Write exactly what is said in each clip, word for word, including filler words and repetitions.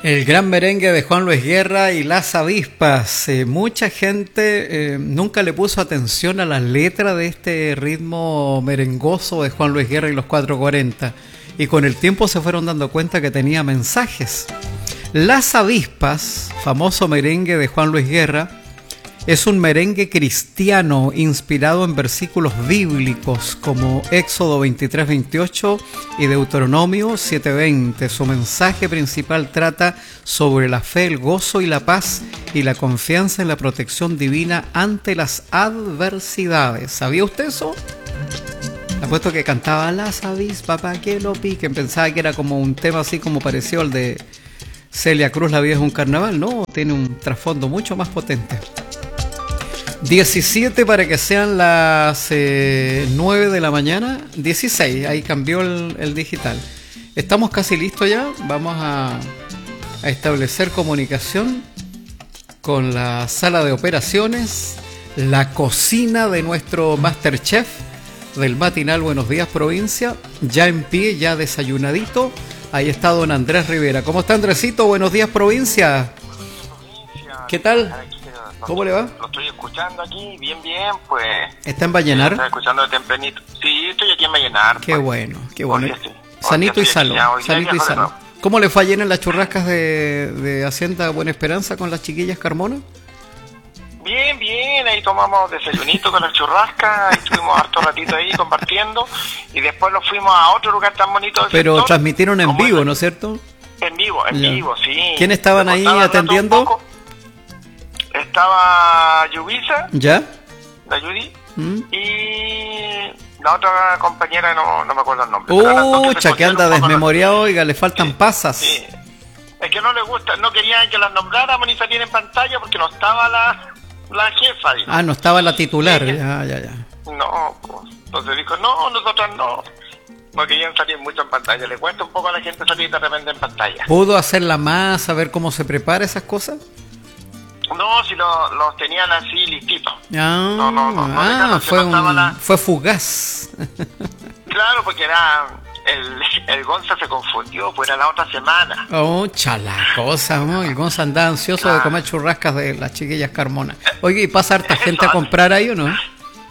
El gran merengue de Juan Luis Guerra y las avispas. Eh, mucha gente eh, nunca le puso atención a la letra de este ritmo merengoso de Juan Luis Guerra y los cuatrocientos cuarenta. Y con el tiempo se fueron dando cuenta que tenía mensajes. Las avispas, famoso merengue de Juan Luis Guerra, es un merengue cristiano inspirado en versículos bíblicos como Éxodo veintitrés veintiocho y Deuteronomio siete veinte. Su mensaje principal trata sobre la fe, el gozo y la paz y la confianza en la protección divina ante las adversidades. ¿Sabía usted eso? Apuesto que cantaba las avispas pa' que lo piquen. Pensaba que era como un tema así como parecido al de Celia Cruz, La vida es un carnaval. No, tiene un trasfondo mucho más potente. diecisiete para que sean las eh, nueve de la mañana. dieciséis, ahí cambió el, el digital. Estamos casi listos ya. Vamos a, a establecer comunicación con la sala de operaciones, la cocina de nuestro Masterchef del matinal Buenos Días Provincia, ya en pie, ya desayunadito. Ahí está don Andrés Rivera. ¿Cómo está, Andresito? Buenos días, provincia. ¿Qué tal? ¿Cómo le va? Lo estoy escuchando aquí, bien, bien, pues. ¿Está en Vallenar? Estoy escuchando de tempranito. Sí, estoy aquí en Vallenar. Qué pues. bueno, qué bueno. Oye, sí. Sanito Oye, y salvo, sanito y salvo. ¿Cómo le fue ayer en las churrascas de, de Hacienda Buena Esperanza con las chiquillas Carmona? Bien, bien, ahí tomamos desayunito con las churrascas, estuvimos harto ratito ahí compartiendo y después nos fuimos a otro lugar tan bonito del Pero sector, transmitieron en vivo, el... ¿no es cierto? En vivo, en ya. vivo, sí. ¿Quién estaban ahí atendiendo? Estaba Yubisa, ¿ya? La Yudi, ¿Mm? y la otra compañera, no, no me acuerdo el nombre. ¡Ucha, que anda desmemoriado! Oiga, le faltan sí, pasas. Sí. Es que no le gusta, no querían que las nombráramos ni salieran en pantalla porque no estaba la, la jefa. Dijo. Ah, no estaba la titular. Sí, ya, ya, ya. No, pues, entonces dijo, no, nosotros no. No querían salir mucho en pantalla. Le cuesta un poco a la gente salir de repente en pantalla. ¿Pudo hacer la masa, saber cómo se prepara esas cosas? No, si los lo tenían así listitos. Ah, no, no, no, no ah dejaron, fue, un, la... fue fugaz. Claro, porque era... El, el Gonza se confundió, pues era la otra semana. Oh, chala cosa, ¿no? El Gonza andaba ansioso claro. de comer churrascas de las chiquillas Carmona. Oye, ¿y pasa harta gente a comprar ahí o no?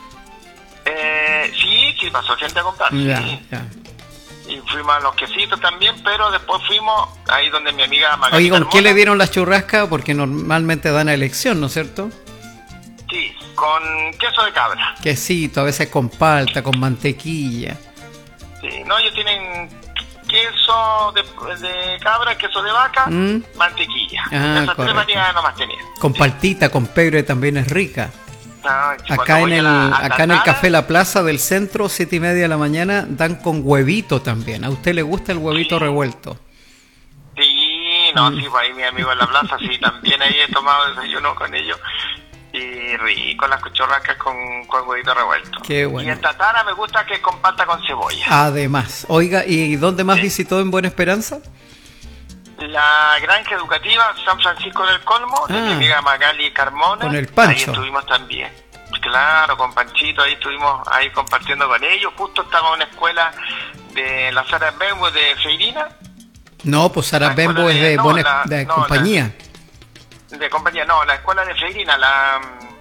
Eh, sí, sí, pasó gente a comprar. Ya, sí. ya. Y fuimos a los quesitos también, pero después fuimos ahí donde mi amiga Magali. Oye, ¿con Carmona. qué le dieron las churrascas? Porque normalmente dan a elección, ¿no es cierto? Sí, con queso de cabra. Quesito, a veces con palta, con mantequilla. Sí, no, ellos tienen queso de, de cabra, queso de vaca, ¿Mm? mantequilla. Ah, esas tres variedades nomás tenían. Con sí. paltita, con pebre también es rica. Ah, acá en el la, acá en el Café La Plaza del centro, siete y media de la mañana, dan con huevito también. ¿A usted le gusta el huevito sí. revuelto? Sí, no, mm. sí, pues ahí mi amigo en La Plaza, sí, también ahí he tomado desayuno con ellos. Y rico las churrascas con, con huevito revuelto. Qué bueno. Y en Tatara me gusta que con pasta con cebolla. Además, oiga, ¿y dónde más sí. visitó en Buena Esperanza? La granja educativa San Francisco del Colmo, ah, de mi amiga Magali Carmona. Con el Pancho. Ahí estuvimos también. Claro, con Panchito, ahí estuvimos ahí compartiendo con ellos. Justo estaba en una escuela de la Sara Bembo de Feirina. No, pues Sara Bembo es de, de, no, buena, la, de no, compañía. La, de compañía, no, la escuela de Feirina, la...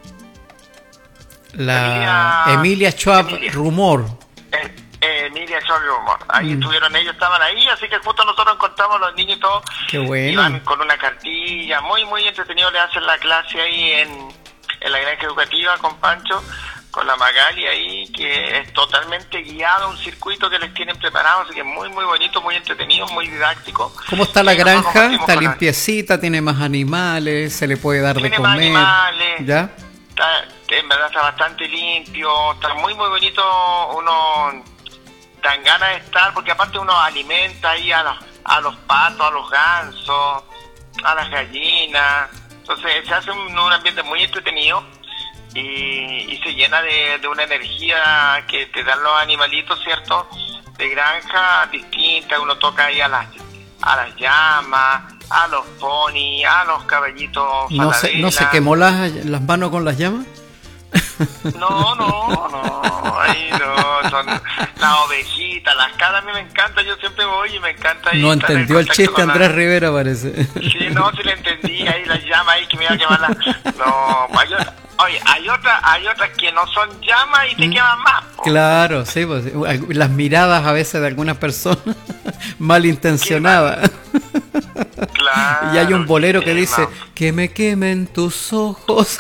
La Emilia, Emilia Schwab Emilia. Rumor. Eh, eh, Emilia Schwab Rumor. Ahí mm. estuvieron ellos, estaban ahí, así que justo nosotros encontramos a los niños y todos. Qué bueno. Iban con una cartilla, muy, muy entretenido, le hacen la clase ahí en, en la granja educativa con Pancho, con la Magali ahí, que es totalmente guiado, un circuito que les tienen preparado, así que es muy, muy bonito, muy entretenido, muy didáctico. ¿Cómo está la granja? Está limpiecita, tiene más animales, se le puede dar tiene de comer. Tiene más animales. ¿Ya? Está, en verdad está bastante limpio, está muy muy bonito, uno dan ganas de estar, porque aparte uno alimenta ahí a los, a los patos, a los gansos, a las gallinas, entonces se hace un, un ambiente muy entretenido y, y se llena de, de una energía que te dan los animalitos, ¿cierto? De granja distinta, uno toca ahí a las, a las llamas, a los ponis, a los caballitos. ¿No se, ¿No se quemó las, las manos con las llamas? No, no, no. ahí, no, son las ovejitas, las cabras, a mí me encanta, yo siempre voy y me encanta. Ahí no estar en entendió el contacto chiste con la- Andrés Rivera, parece. Sí, no, si le entendí, ahí las llamas ahí que me iba a quemar la... No, hay otra- oye, hay otras hay otras que no son llamas y te queman más, po. Claro, sí, pues, las miradas a veces de algunas personas malintencionadas. Claro. Y hay un bolero que quema. dice, que me quemen tus ojos.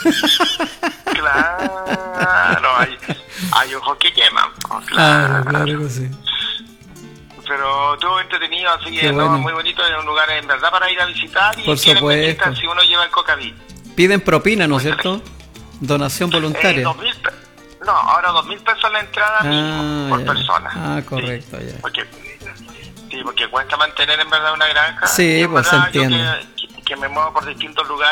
Claro, hay, hay ojos que queman, po, Claro, claro. claro que sí. Pero estuvo entretenido, así Qué que no, bueno. muy bonito, es un lugar en verdad para ir a visitar y Por tienen supuesto. vistas si uno lleva el cocaví. Piden propina, ¿no es cierto? Donación Eh, voluntaria. dos mil pe- no, ahora dos mil pesos la entrada Ah, mínimo por ya. persona. Ah, correcto, Sí, ya. Porque, sí, porque cuesta mantener en verdad una granja. Sí, Y en pues, se verdad yo entiende. que, que- que me muevo por distintos lugares.